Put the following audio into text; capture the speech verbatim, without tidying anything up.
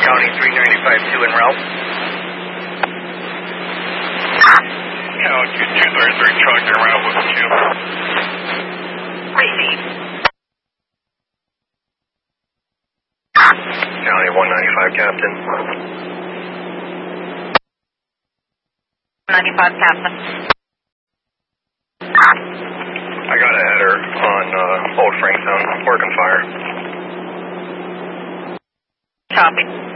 County three ninety-five two en route. County two thirty-three truck en route with you. Receive. County one ninety-five, Captain. ninety-five, Captain. I got a header on uh, Old Franktown, working fire. Copy.